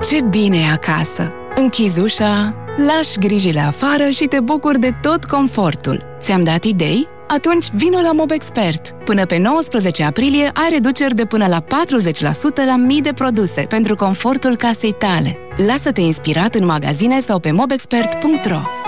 Ce bine e acasă! Închizi ușa, lași grijile afară și te bucuri de tot confortul. Ți-am dat idei? Atunci vino la Mobexpert. Până pe 19 aprilie ai reduceri de până la 40% la mii de produse pentru confortul casei tale. Lasă-te inspirat în magazine sau pe mobexpert.ro.